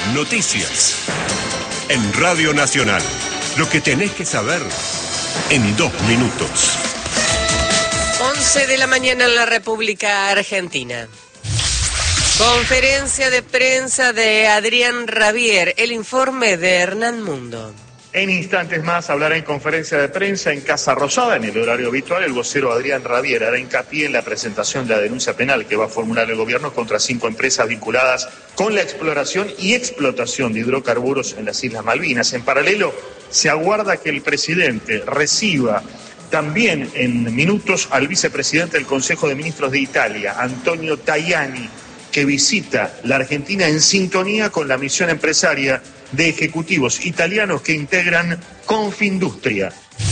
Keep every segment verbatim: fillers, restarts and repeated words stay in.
Noticias. En Radio Nacional. Lo que tenés que saber en dos minutos. once de la mañana en la República Argentina. Conferencia de prensa de Adrián Rabier. El informe de Hernán Mundo. En instantes más hablará en conferencia de prensa en Casa Rosada, en el horario habitual. El vocero Adrián Rabier hará hincapié en la presentación de la denuncia penal que va a formular el gobierno contra cinco empresas vinculadas con la exploración y explotación de hidrocarburos en las Islas Malvinas. En paralelo, se aguarda que el presidente reciba también en minutos al vicepresidente del Consejo de Ministros de Italia, Antonio Tajani, que visita la Argentina en sintonía con la misión empresaria de ejecutivos italianos que integran Confindustria.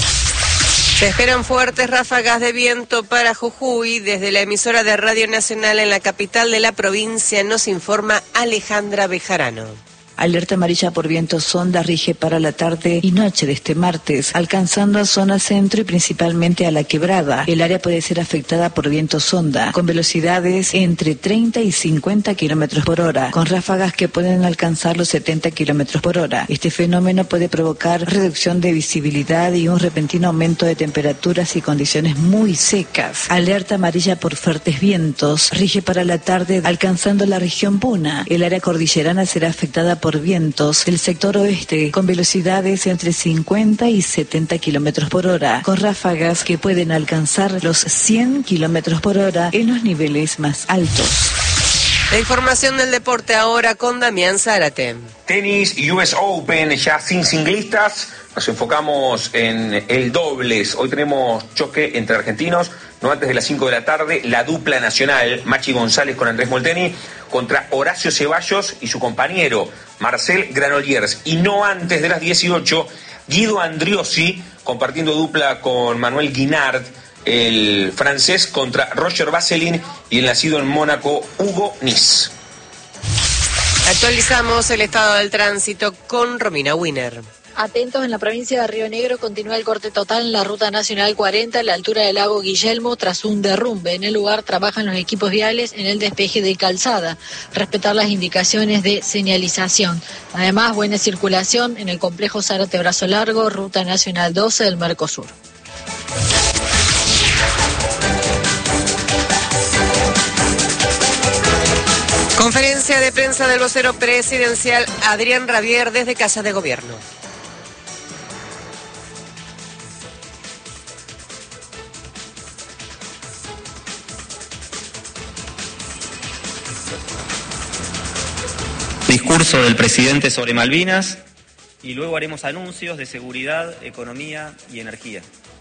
Se esperan fuertes ráfagas de viento para Jujuy. Desde la emisora de Radio Nacional en la capital de la provincia nos informa Alejandra Bejarano. Alerta amarilla por viento sonda rige para la tarde y noche de este martes, alcanzando a zona centro y principalmente a la quebrada. El área puede ser afectada por viento sonda, con velocidades entre treinta y cincuenta kilómetros por hora, con ráfagas que pueden alcanzar los setenta kilómetros por hora. Este fenómeno puede provocar reducción de visibilidad y un repentino aumento de temperaturas y condiciones muy secas. Alerta amarilla por fuertes vientos rige para la tarde, alcanzando la región Puna. El área cordillerana será afectada por por vientos del sector oeste con velocidades entre cincuenta y setenta kilómetros por hora, con ráfagas que pueden alcanzar los cien kilómetros por hora en los niveles más altos. La información del deporte ahora con Damián Zárate. Tenis U S Open ya sin singlistas. Nos enfocamos en el dobles. Hoy tenemos choque entre argentinos, no antes de las cinco de la tarde, la dupla nacional, Machi González con Andrés Molteni, contra Horacio Ceballos y su compañero, Marcel Granollers. Y no antes de las dieciocho, Guido Andriossi, compartiendo dupla con Manuel Guinard, el francés contra Roger Vasselin y el nacido en Mónaco, Hugo Nis. Actualizamos el estado del tránsito con Romina Wiener. Atentos, en la provincia de Río Negro continúa el corte total en la Ruta Nacional cuarenta a la altura del lago Guillermo tras un derrumbe. En el lugar trabajan los equipos viales en el despeje de calzada, respetar las indicaciones de señalización. Además, buena circulación en el complejo Zárate Brazo Largo, Ruta Nacional doce del Mercosur. Conferencia de prensa del vocero presidencial Adrián Rabier desde Casa de Gobierno. Discurso del presidente sobre Malvinas y luego haremos anuncios de seguridad, economía y energía.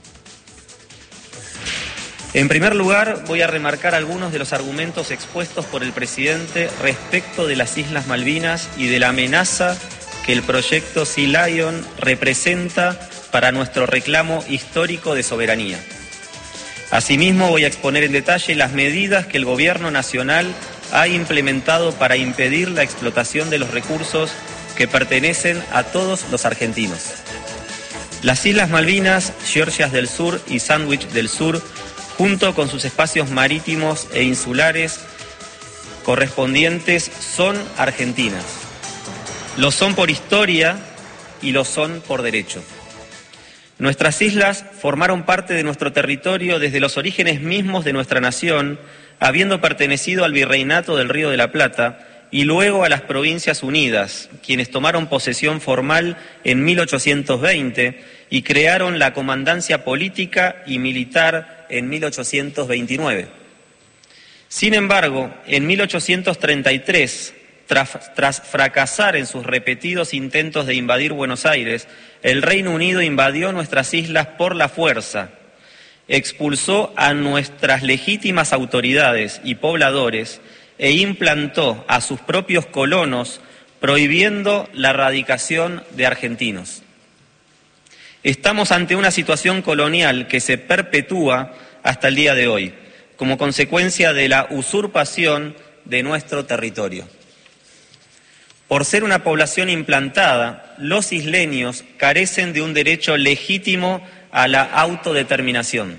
En primer lugar, voy a remarcar algunos de los argumentos expuestos por el presidente respecto de las Islas Malvinas y de la amenaza que el proyecto Sea Lion representa para nuestro reclamo histórico de soberanía. Asimismo, voy a exponer en detalle las medidas que el Gobierno Nacional ha implementado para impedir la explotación de los recursos que pertenecen a todos los argentinos. Las Islas Malvinas, Georgias del Sur y Sandwich del Sur, junto con sus espacios marítimos e insulares correspondientes, son argentinas. Lo son por historia y lo son por derecho. Nuestras islas formaron parte de nuestro territorio desde los orígenes mismos de nuestra nación, habiendo pertenecido al Virreinato del Río de la Plata y luego a las Provincias Unidas, quienes tomaron posesión formal en mil ochocientos veinte y crearon la Comandancia Política y Militar en mil ochocientos veintinueve. Sin embargo, en mil ochocientos treinta y tres, tras, tras fracasar en sus repetidos intentos de invadir Buenos Aires, el Reino Unido invadió nuestras islas por la fuerza, expulsó a nuestras legítimas autoridades y pobladores e implantó a sus propios colonos, prohibiendo la radicación de argentinos. Estamos ante una situación colonial que se perpetúa hasta el día de hoy, como consecuencia de la usurpación de nuestro territorio. Por ser una población implantada, los isleños carecen de un derecho legítimo a la autodeterminación.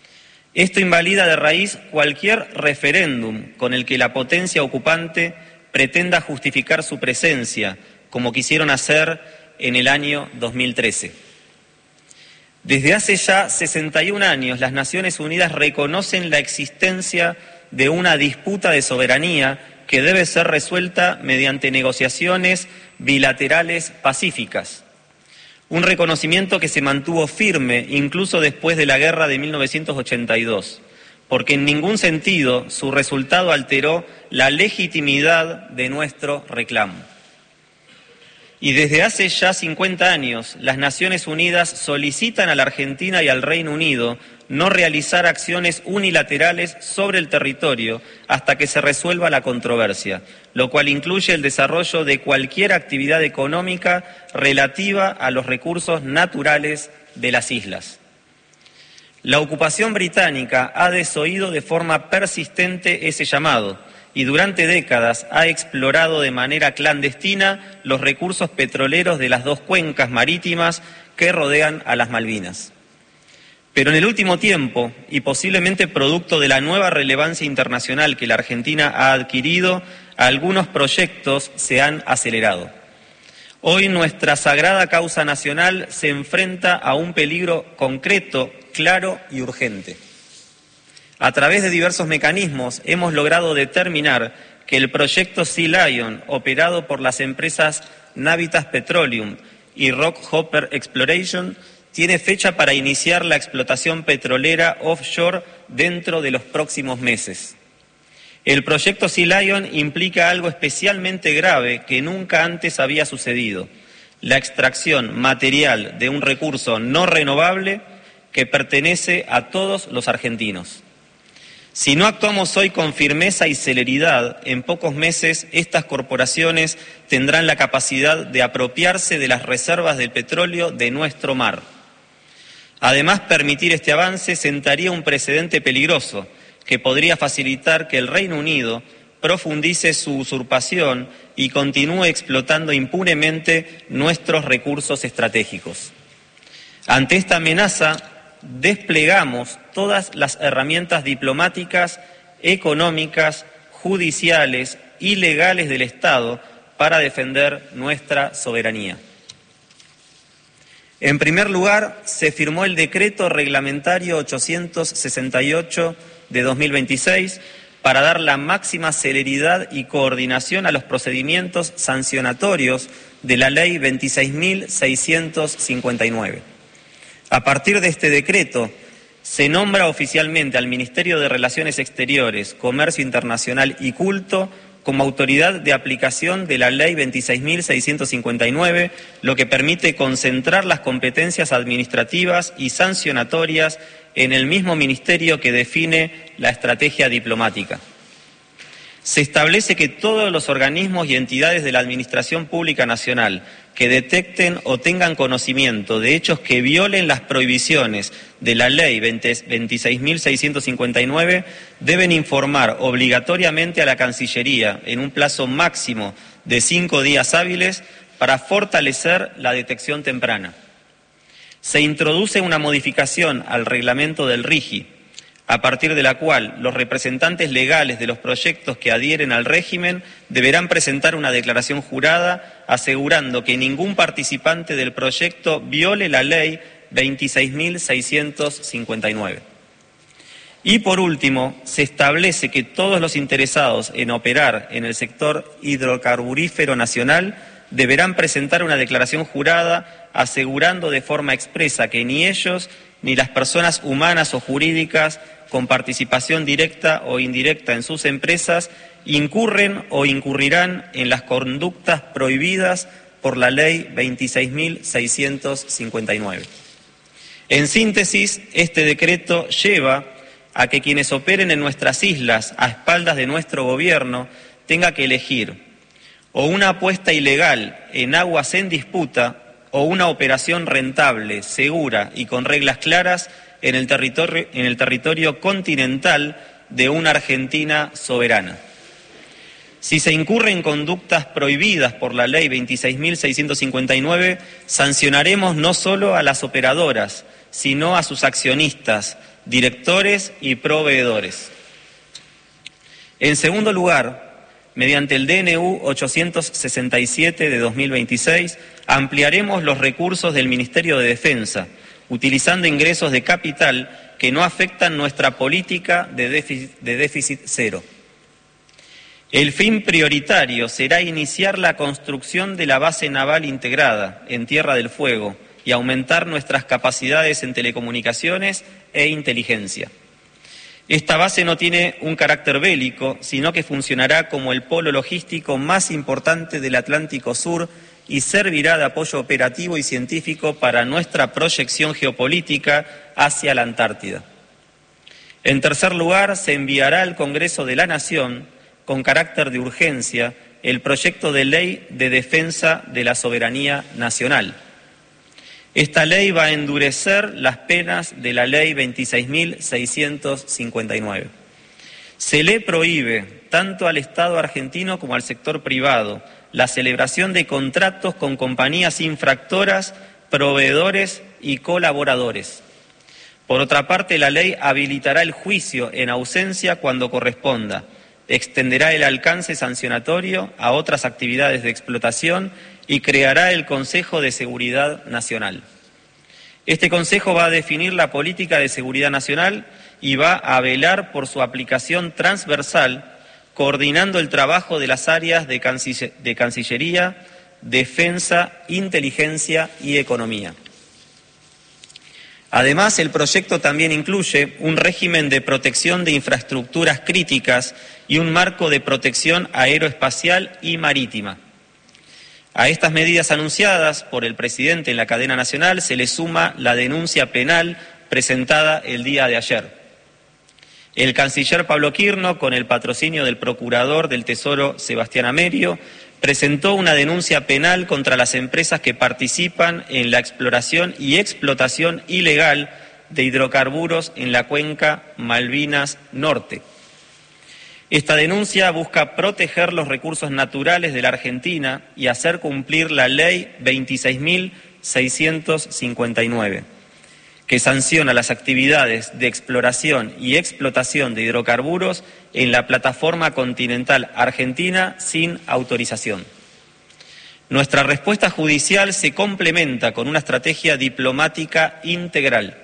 Esto invalida de raíz cualquier referéndum con el que la potencia ocupante pretenda justificar su presencia, como quisieron hacer en el año dos mil trece. Desde hace ya sesenta y un años, las Naciones Unidas reconocen la existencia de una disputa de soberanía que debe ser resuelta mediante negociaciones bilaterales pacíficas. Un reconocimiento que se mantuvo firme incluso después de la guerra de mil novecientos ochenta y dos, porque en ningún sentido su resultado alteró la legitimidad de nuestro reclamo. Y desde hace ya cincuenta años, las Naciones Unidas solicitan a la Argentina y al Reino Unido no realizar acciones unilaterales sobre el territorio hasta que se resuelva la controversia, lo cual incluye el desarrollo de cualquier actividad económica relativa a los recursos naturales de las islas. La ocupación británica ha desoído de forma persistente ese llamado y durante décadas ha explorado de manera clandestina los recursos petroleros de las dos cuencas marítimas que rodean a las Malvinas. Pero en el último tiempo, y posiblemente producto de la nueva relevancia internacional que la Argentina ha adquirido, algunos proyectos se han acelerado. Hoy nuestra sagrada causa nacional se enfrenta a un peligro concreto, claro y urgente. A través de diversos mecanismos hemos logrado determinar que el proyecto Sea Lion, operado por las empresas Navitas Petroleum y Rockhopper Exploration, tiene fecha para iniciar la explotación petrolera offshore dentro de los próximos meses. El proyecto Sea Lion implica algo especialmente grave que nunca antes había sucedido: la extracción material de un recurso no renovable que pertenece a todos los argentinos. Si no actuamos hoy con firmeza y celeridad, en pocos meses estas corporaciones tendrán la capacidad de apropiarse de las reservas del petróleo de nuestro mar. Además, permitir este avance sentaría un precedente peligroso que podría facilitar que el Reino Unido profundice su usurpación y continúe explotando impunemente nuestros recursos estratégicos. Ante esta amenaza, desplegamos todas las herramientas diplomáticas, económicas, judiciales y legales del Estado para defender nuestra soberanía. En primer lugar, se firmó el Decreto Reglamentario ochocientos sesenta y ocho de dos mil veintiséis para dar la máxima celeridad y coordinación a los procedimientos sancionatorios de la Ley veintiséis mil seiscientos cincuenta y nueve. A partir de este decreto, se nombra oficialmente al Ministerio de Relaciones Exteriores, Comercio Internacional y Culto como autoridad de aplicación de la Ley veintiséis mil seiscientos cincuenta y nueve, lo que permite concentrar las competencias administrativas y sancionatorias en el mismo ministerio que define la estrategia diplomática. Se establece que todos los organismos y entidades de la Administración Pública Nacional que detecten o tengan conocimiento de hechos que violen las prohibiciones de la Ley veintiséis mil seiscientos cincuenta y nueve deben informar obligatoriamente a la Cancillería en un plazo máximo de cinco días hábiles para fortalecer la detección temprana. Se introduce una modificación al reglamento del RIGI, a partir de la cual los representantes legales de los proyectos que adhieren al régimen deberán presentar una declaración jurada asegurando que ningún participante del proyecto viole la Ley veintiséis mil seiscientos cincuenta y nueve. Y por último, se establece que todos los interesados en operar en el sector hidrocarburífero nacional deberán presentar una declaración jurada asegurando de forma expresa que ni ellos ni las personas humanas o jurídicas con participación directa o indirecta en sus empresas incurren o incurrirán en las conductas prohibidas por la Ley veintiséis mil seiscientos cincuenta y nueve. En síntesis, este decreto lleva a que quienes operen en nuestras islas a espaldas de nuestro gobierno tenga que elegir o una apuesta ilegal en aguas en disputa o una operación rentable, segura y con reglas claras en el territorio, en el territorio continental de una Argentina soberana. Si se incurre en conductas prohibidas por la Ley veintiséis mil seiscientos cincuenta y nueve, sancionaremos no solo a las operadoras, sino a sus accionistas, directores y proveedores. En segundo lugar, mediante el D N U ochocientos sesenta y siete de dos mil veintiséis, ampliaremos los recursos del Ministerio de Defensa, utilizando ingresos de capital que no afectan nuestra política de déficit, de déficit cero. El fin prioritario será iniciar la construcción de la base naval integrada en Tierra del Fuego y aumentar nuestras capacidades en telecomunicaciones e inteligencia. Esta base no tiene un carácter bélico, sino que funcionará como el polo logístico más importante del Atlántico Sur y servirá de apoyo operativo y científico para nuestra proyección geopolítica hacia la Antártida. En tercer lugar, se enviará al Congreso de la Nación, con carácter de urgencia, el proyecto de ley de defensa de la soberanía nacional. Esta ley va a endurecer las penas de la ley veintiséis mil seiscientos cincuenta y nueve. Se le prohíbe, tanto al Estado argentino como al sector privado, la celebración de contratos con compañías infractoras, proveedores y colaboradores. Por otra parte, la ley habilitará el juicio en ausencia cuando corresponda, extenderá el alcance sancionatorio a otras actividades de explotación y creará el Consejo de Seguridad Nacional. Este Consejo va a definir la política de seguridad nacional y va a velar por su aplicación transversal, coordinando el trabajo de las áreas de, canciller, de Cancillería, Defensa, Inteligencia y Economía. Además, el proyecto también incluye un régimen de protección de infraestructuras críticas y un marco de protección aeroespacial y marítima. A estas medidas anunciadas por el presidente en la cadena nacional se le suma la denuncia penal presentada el día de ayer. El canciller Pablo Quirno, con el patrocinio del procurador del Tesoro Sebastián Amerio, presentó una denuncia penal contra las empresas que participan en la exploración y explotación ilegal de hidrocarburos en la cuenca Malvinas Norte. Esta denuncia busca proteger los recursos naturales de la Argentina y hacer cumplir la ley veintiséis mil seiscientos cincuenta y nueve, que sanciona las actividades de exploración y explotación de hidrocarburos en la plataforma continental argentina sin autorización. Nuestra respuesta judicial se complementa con una estrategia diplomática integral.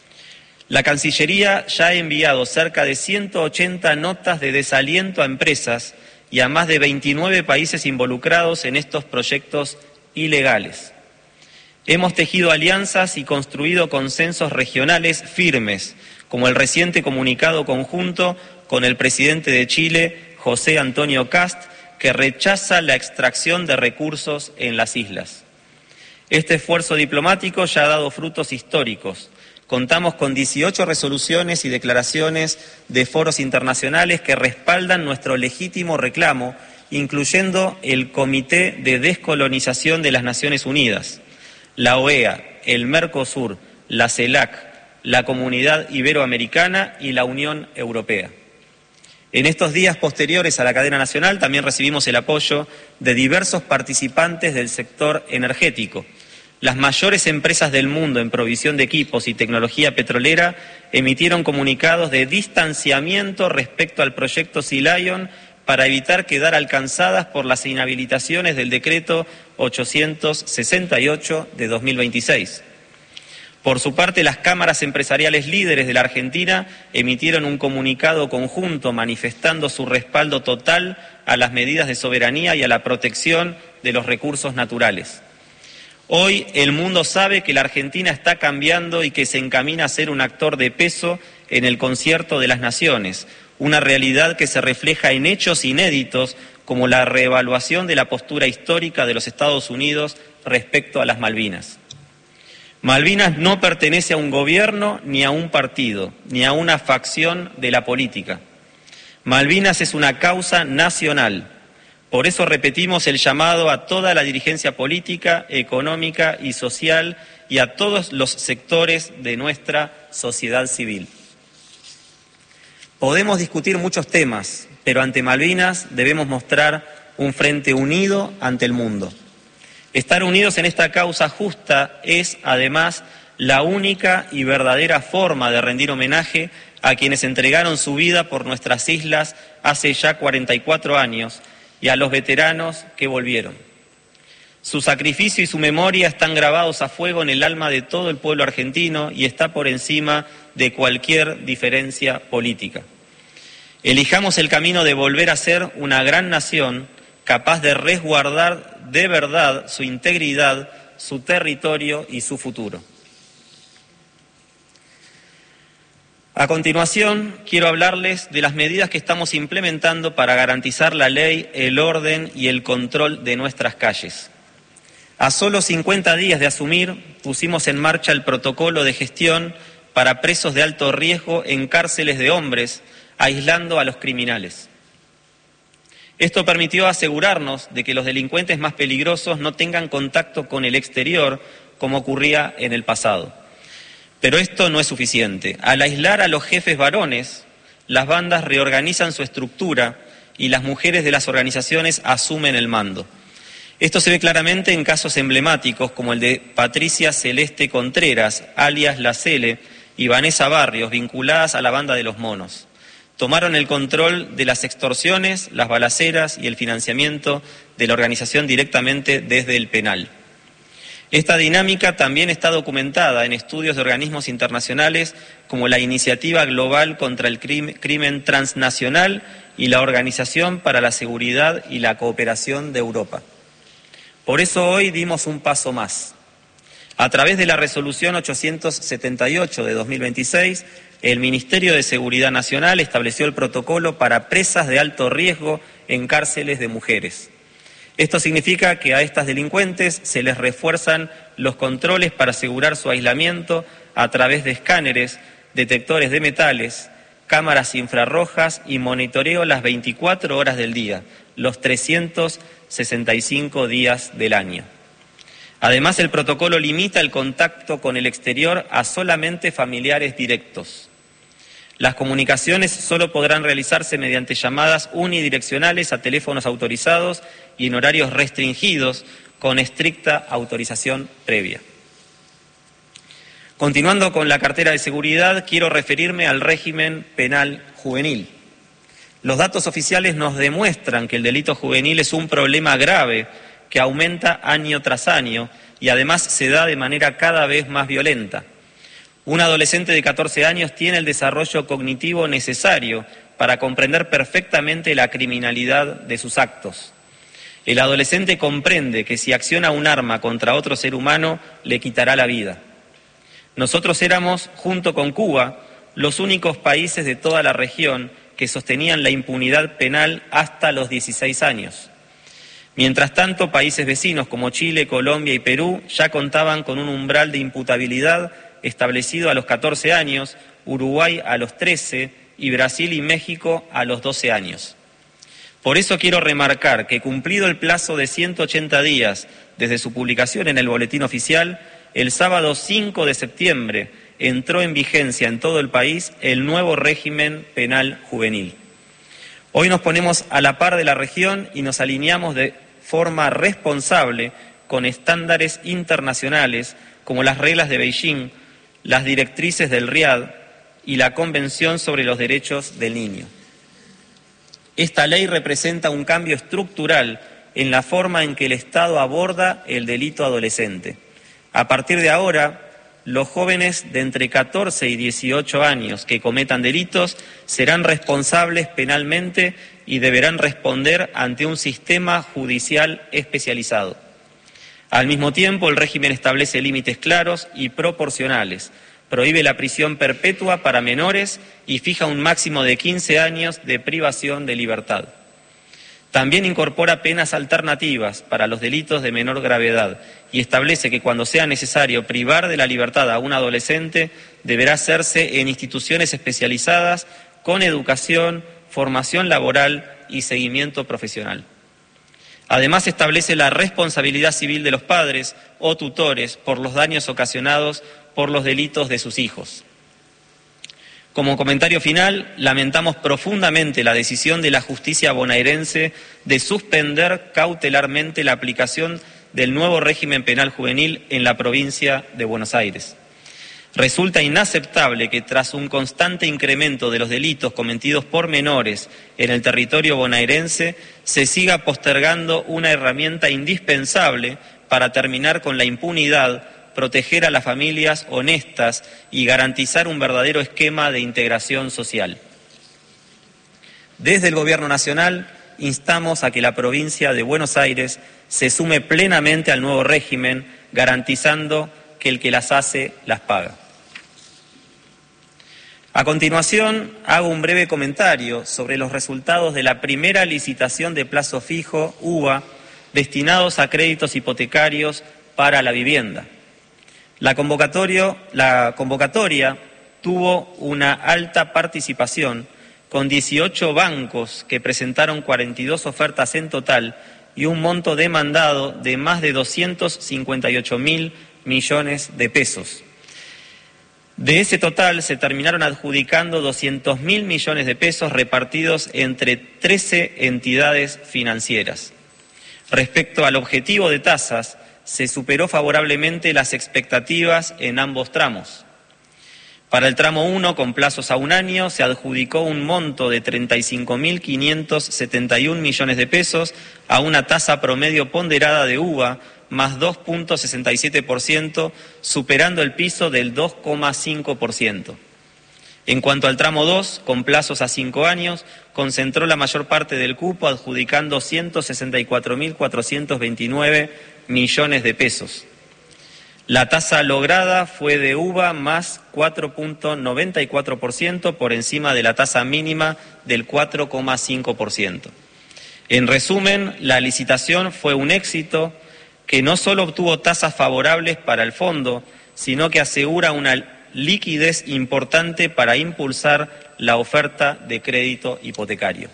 La Cancillería ya ha enviado cerca de ciento ochenta notas de desaliento a empresas y a más de veintinueve países involucrados en estos proyectos ilegales. Hemos tejido alianzas y construido consensos regionales firmes, como el reciente comunicado conjunto con el presidente de Chile, José Antonio Kast, que rechaza la extracción de recursos en las islas. Este esfuerzo diplomático ya ha dado frutos históricos. Contamos con dieciocho resoluciones y declaraciones de foros internacionales que respaldan nuestro legítimo reclamo, incluyendo el Comité de Descolonización de las Naciones Unidas, la O E A, el Mercosur, la CELAC, la Comunidad Iberoamericana y la Unión Europea. En estos días posteriores a la cadena nacional también recibimos el apoyo de diversos participantes del sector energético. Las mayores empresas del mundo en provisión de equipos y tecnología petrolera emitieron comunicados de distanciamiento respecto al proyecto Sea Lion para evitar quedar alcanzadas por las inhabilitaciones del decreto ochocientos sesenta y ocho de dos mil veintiséis. Por su parte, las cámaras empresariales líderes de la Argentina emitieron un comunicado conjunto manifestando su respaldo total a las medidas de soberanía y a la protección de los recursos naturales. Hoy el mundo sabe que la Argentina está cambiando y que se encamina a ser un actor de peso en el concierto de las naciones, una realidad que se refleja en hechos inéditos como la reevaluación de la postura histórica de los Estados Unidos respecto a las Malvinas. Malvinas no pertenece a un gobierno, ni a un partido, ni a una facción de la política. Malvinas es una causa nacional. Por eso repetimos el llamado a toda la dirigencia política, económica y social y a todos los sectores de nuestra sociedad civil. Podemos discutir muchos temas, pero ante Malvinas debemos mostrar un frente unido ante el mundo. Estar unidos en esta causa justa es, además, la única y verdadera forma de rendir homenaje a quienes entregaron su vida por nuestras islas hace ya cuarenta y cuatro años y a los veteranos que volvieron. Su sacrificio y su memoria están grabados a fuego en el alma de todo el pueblo argentino y está por encima de cualquier diferencia política. Elijamos el camino de volver a ser una gran nación capaz de resguardar de verdad su integridad, su territorio y su futuro. A continuación, quiero hablarles de las medidas que estamos implementando para garantizar la ley, el orden y el control de nuestras calles. A solo cincuenta días de asumir, pusimos en marcha el protocolo de gestión para presos de alto riesgo en cárceles de hombres, aislando a los criminales. Esto permitió asegurarnos de que los delincuentes más peligrosos no tengan contacto con el exterior, como ocurría en el pasado. Pero esto no es suficiente. Al aislar a los jefes varones, las bandas reorganizan su estructura y las mujeres de las organizaciones asumen el mando. Esto se ve claramente en casos emblemáticos como el de Patricia Celeste Contreras, alias La Cele, y Vanessa Barrios, vinculadas a la banda de los monos. Tomaron el control de las extorsiones, las balaceras y el financiamiento de la organización directamente desde el penal. Esta dinámica también está documentada en estudios de organismos internacionales como la Iniciativa Global contra el Crimen Transnacional y la Organización para la Seguridad y la Cooperación de Europa. Por eso hoy dimos un paso más. A través de la Resolución ochocientos setenta y ocho de dos mil veintiséis, el Ministerio de Seguridad Nacional estableció el protocolo para presas de alto riesgo en cárceles de mujeres. Esto significa que a estas delincuentes se les refuerzan los controles para asegurar su aislamiento a través de escáneres, detectores de metales, cámaras infrarrojas y monitoreo las veinticuatro horas del día, los trescientos sesenta y cinco días del año. Además, el protocolo limita el contacto con el exterior a solamente familiares directos. Las comunicaciones solo podrán realizarse mediante llamadas unidireccionales a teléfonos autorizados y en horarios restringidos, con estricta autorización previa. Continuando con la cartera de seguridad, quiero referirme al régimen penal juvenil. Los datos oficiales nos demuestran que el delito juvenil es un problema grave que aumenta año tras año y además se da de manera cada vez más violenta. Un adolescente de catorce años tiene el desarrollo cognitivo necesario para comprender perfectamente la criminalidad de sus actos. El adolescente comprende que si acciona un arma contra otro ser humano, le quitará la vida. Nosotros éramos, junto con Cuba, los únicos países de toda la región que sostenían la impunidad penal hasta los dieciséis años. Mientras tanto, países vecinos como Chile, Colombia y Perú ya contaban con un umbral de imputabilidad establecido a los catorce años, Uruguay a los trece y Brasil y México a los doce años. Por eso quiero remarcar que cumplido el plazo de ciento ochenta días desde su publicación en el Boletín Oficial, el sábado cinco de septiembre entró en vigencia en todo el país el nuevo régimen penal juvenil. Hoy nos ponemos a la par de la región y nos alineamos de forma responsable con estándares internacionales como las reglas de Beijing, las directrices del Riad y la Convención sobre los Derechos del Niño. Esta ley representa un cambio estructural en la forma en que el Estado aborda el delito adolescente. A partir de ahora, los jóvenes de entre catorce y dieciocho años que cometan delitos serán responsables penalmente y deberán responder ante un sistema judicial especializado. Al mismo tiempo, el régimen establece límites claros y proporcionales, prohíbe la prisión perpetua para menores y fija un máximo de quince años de privación de libertad. También incorpora penas alternativas para los delitos de menor gravedad y establece que cuando sea necesario privar de la libertad a un adolescente, deberá hacerse en instituciones especializadas con educación, formación laboral y seguimiento profesional. Además, establece la responsabilidad civil de los padres o tutores por los daños ocasionados por los delitos de sus hijos. Como comentario final, lamentamos profundamente la decisión de la justicia bonaerense de suspender cautelarmente la aplicación del nuevo régimen penal juvenil en la provincia de Buenos Aires. Resulta inaceptable que tras un constante incremento de los delitos cometidos por menores en el territorio bonaerense se siga postergando una herramienta indispensable para terminar con la impunidad, proteger a las familias honestas y garantizar un verdadero esquema de integración social. Desde el Gobierno Nacional instamos a que la provincia de Buenos Aires se sume plenamente al nuevo régimen, garantizando que el que las hace las paga. A continuación, hago un breve comentario sobre los resultados de la primera licitación de plazo fijo, U B A, destinados a créditos hipotecarios para la vivienda. La convocatoria, la convocatoria tuvo una alta participación, con dieciocho bancos que presentaron cuarenta y dos ofertas en total y un monto demandado de más de doscientos cincuenta y ocho mil millones de pesos. De ese total se terminaron adjudicando doscientos mil millones de pesos repartidos entre trece entidades financieras. Respecto al objetivo de tasas, se superó favorablemente las expectativas en ambos tramos. Para el tramo uno, con plazos a un año, se adjudicó un monto de treinta y cinco mil quinientos setenta y un millones de pesos a una tasa promedio ponderada de U B A más dos punto sesenta y siete por ciento, superando el piso del dos coma cinco por ciento. En cuanto al tramo dos, con plazos a cinco años, concentró la mayor parte del cupo adjudicando ciento sesenta y cuatro mil cuatrocientos veintinueve millones de pesos. La tasa lograda fue de U B A más cuatro punto noventa y cuatro por ciento por encima de la tasa mínima del cuatro coma cinco por ciento. En resumen, la licitación fue un éxito que no solo obtuvo tasas favorables para el fondo, sino que asegura una liquidez importante para impulsar la oferta de crédito hipotecario.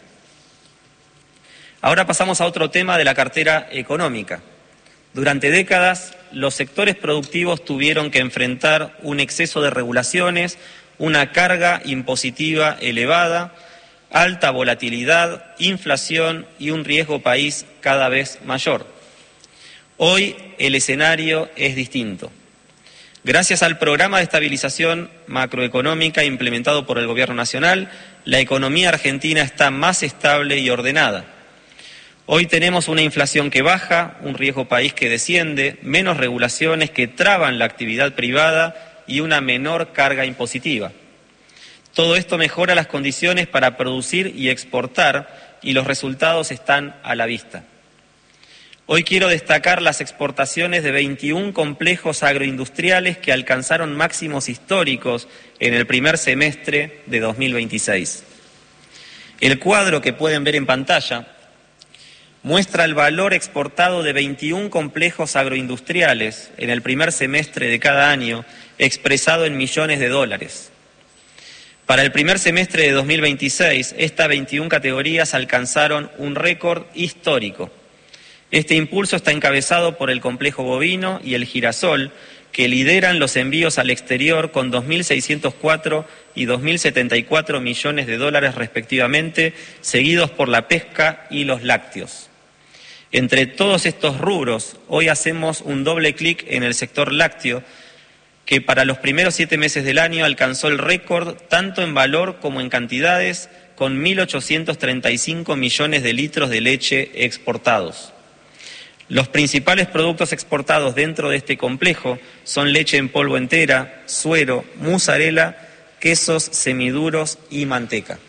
Ahora pasamos a otro tema de la cartera económica. Durante décadas, los sectores productivos tuvieron que enfrentar un exceso de regulaciones, una carga impositiva elevada, alta volatilidad, inflación y un riesgo país cada vez mayor. Hoy el escenario es distinto. Gracias al programa de estabilización macroeconómica implementado por el Gobierno Nacional, la economía argentina está más estable y ordenada. Hoy tenemos una inflación que baja, un riesgo país que desciende, menos regulaciones que traban la actividad privada y una menor carga impositiva. Todo esto mejora las condiciones para producir y exportar y los resultados están a la vista. Hoy quiero destacar las exportaciones de veintiún complejos agroindustriales que alcanzaron máximos históricos en el primer semestre de dos mil veintiséis. El cuadro que pueden ver en pantalla muestra el valor exportado de veintiún complejos agroindustriales en el primer semestre de cada año, expresado en millones de dólares. Para el primer semestre de dos mil veintiséis, estas veintiún categorías alcanzaron un récord histórico. Este impulso está encabezado por el complejo bovino y el girasol, que lideran los envíos al exterior con dos mil seiscientos cuatro y dos mil setenta y cuatro millones de dólares respectivamente, seguidos por la pesca y los lácteos. Entre todos estos rubros, hoy hacemos un doble clic en el sector lácteo, que para los primeros siete meses del año alcanzó el récord tanto en valor como en cantidades, con mil ochocientos treinta y cinco millones de litros de leche exportados. Los principales productos exportados dentro de este complejo son leche en polvo entera, suero, mozzarella, quesos semiduros y manteca.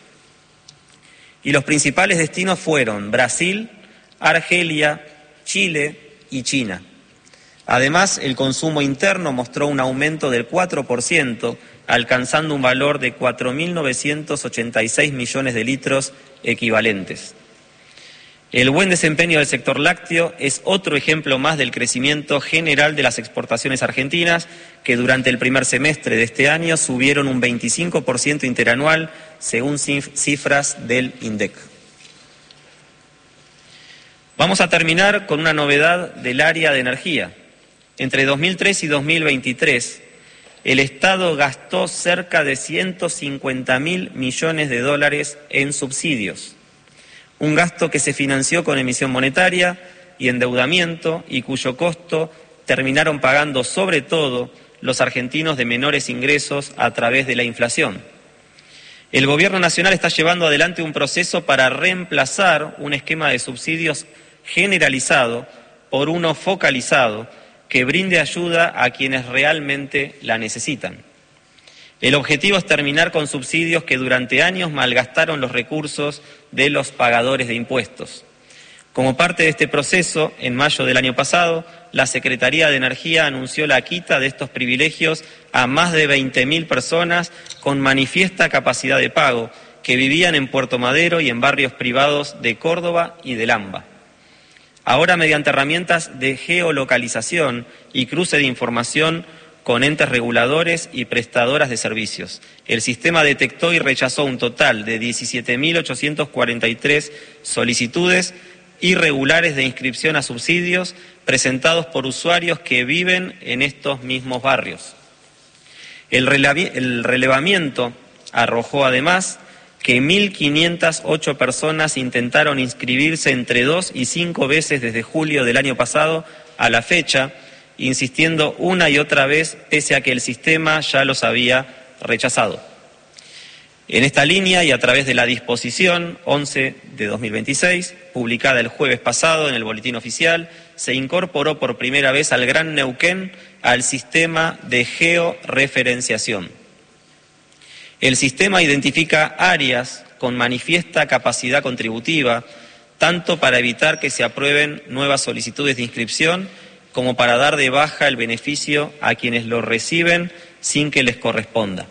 Y los principales destinos fueron Brasil, Argelia, Chile y China. Además, el consumo interno mostró un aumento del cuatro por ciento, alcanzando un valor de cuatro mil novecientos ochenta y seis millones de litros equivalentes. El buen desempeño del sector lácteo es otro ejemplo más del crecimiento general de las exportaciones argentinas, que durante el primer semestre de este año subieron un veinticinco por ciento interanual, según cifras del INDEC. Vamos a terminar con una novedad del área de energía. Entre dos mil tres y dos mil veintitrés, el Estado gastó cerca de ciento cincuenta mil millones de dólares en subsidios. Un gasto que se financió con emisión monetaria y endeudamiento y cuyo costo terminaron pagando sobre todo los argentinos de menores ingresos a través de la inflación. El Gobierno Nacional está llevando adelante un proceso para reemplazar un esquema de subsidios generalizado por uno focalizado que brinde ayuda a quienes realmente la necesitan. El objetivo es terminar con subsidios que durante años malgastaron los recursos de los pagadores de impuestos. Como parte de este proceso, en mayo del año pasado, la Secretaría de Energía anunció la quita de estos privilegios a más de veinte mil personas con manifiesta capacidad de pago que vivían en Puerto Madero y en barrios privados de Córdoba y del AMBA. Ahora, mediante herramientas de geolocalización y cruce de información con entes reguladores y prestadoras de servicios, el sistema detectó y rechazó un total de diecisiete mil ochocientas cuarenta y tres solicitudes irregulares de inscripción a subsidios presentados por usuarios que viven en estos mismos barrios. El, relevi- el relevamiento arrojó además que mil quinientas ocho personas intentaron inscribirse entre dos y cinco veces desde julio del año pasado a la fecha, insistiendo una y otra vez pese a que el sistema ya los había rechazado. En esta línea y a través de la disposición once de dos mil veintiséis, publicada el jueves pasado en el Boletín Oficial, se incorporó por primera vez al Gran Neuquén al sistema de georreferenciación. El sistema identifica áreas con manifiesta capacidad contributiva, tanto para evitar que se aprueben nuevas solicitudes de inscripción, como para dar de baja el beneficio a quienes lo reciben sin que les corresponda.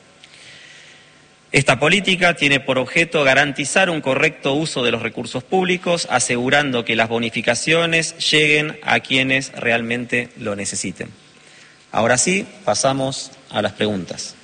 Esta política tiene por objeto garantizar un correcto uso de los recursos públicos, asegurando que las bonificaciones lleguen a quienes realmente lo necesiten. Ahora sí, pasamos a las preguntas.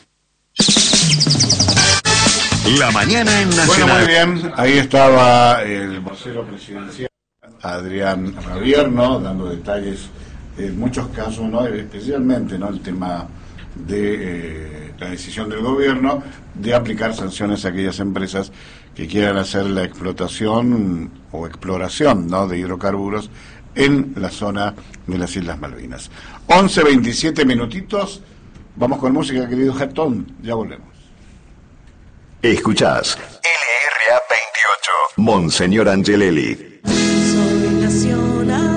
La mañana en Bueno, Nacional. muy bien, ahí estaba el vocero presidencial, Adrián Ravierno, dando detalles en muchos casos, ¿no? Especialmente, ¿no?, el tema de eh, la decisión del gobierno de aplicar sanciones a aquellas empresas que quieran hacer la explotación o exploración, ¿no?, de hidrocarburos en la zona de las Islas Malvinas. once veintisiete minutitos, vamos con música, querido Jetón, ya volvemos. Escuchás L R A veintiocho, Monseñor Angelelli. Soy nacional.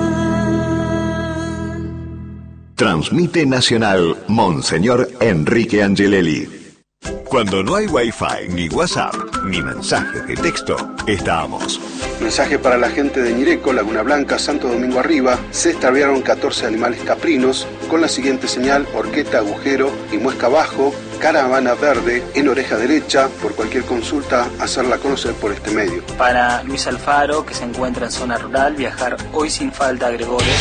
Transmite Nacional, Monseñor Enrique Angelelli. Cuando no hay Wi-Fi, ni WhatsApp, ni mensajes de texto, estamos. Mensaje para la gente de Ñireco, Laguna Blanca, Santo Domingo Arriba. Se extraviaron catorce animales caprinos con la siguiente señal: horqueta, agujero y muesca abajo, caravana verde en oreja derecha. Por cualquier consulta, hacerla conocer por este medio. Para Luis Alfaro, que se encuentra en zona rural, viajar hoy sin falta a Gregores.